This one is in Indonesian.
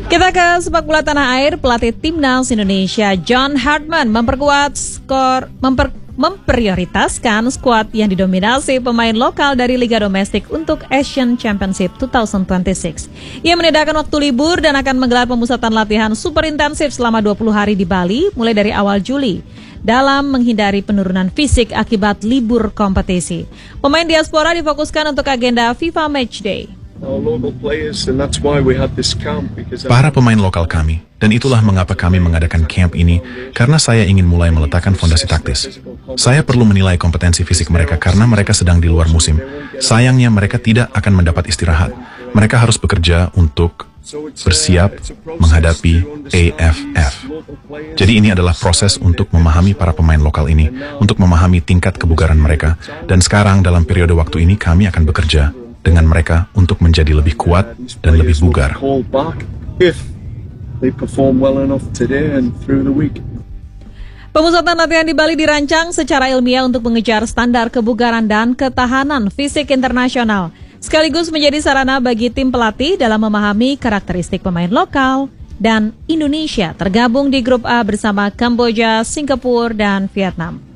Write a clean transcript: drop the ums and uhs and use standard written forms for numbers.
Kita ke sepak bola tanah air. Pelatih timnas Indonesia John Hartman memprioritaskan skuad yang didominasi pemain lokal dari Liga Domestik untuk Asian Championship 2026. Ia menyediakan waktu libur dan akan menggelar pemusatan latihan super intensif selama 20 hari di Bali mulai dari awal Juli dalam menghindari penurunan fisik akibat libur kompetisi. Pemain diaspora difokuskan untuk agenda FIFA Matchday. Para pemain lokal kami, dan itulah mengapa kami mengadakan camp ini, karena saya ingin mulai meletakkan fondasi taktis. Saya perlu menilai kompetensi fisik mereka karena mereka sedang di luar musim. Sayangnya mereka tidak akan mendapat istirahat. Mereka harus bekerja untuk bersiap menghadapi AFF. Jadi ini adalah proses untuk memahami para pemain lokal ini, untuk memahami tingkat kebugaran mereka, dan sekarang dalam periode waktu ini kami akan bekerja dengan mereka untuk menjadi lebih kuat dan lebih bugar. Pemusatan latihan di Bali dirancang secara ilmiah untuk mengejar standar kebugaran dan ketahanan fisik internasional, sekaligus menjadi sarana bagi tim pelatih dalam memahami karakteristik pemain lokal. Dan Indonesia tergabung di grup A bersama Kamboja, Singapura, dan Vietnam.